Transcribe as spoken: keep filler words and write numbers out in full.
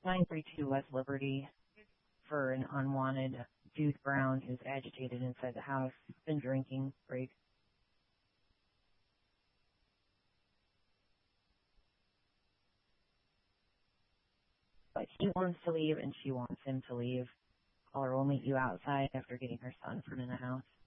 nine three two West Liberty for an unwanted Duke Brown who's agitated inside the house. Been drinking. Break. But he wants to leave and she wants him to leave. Caller will meet you outside after getting her son from in the house.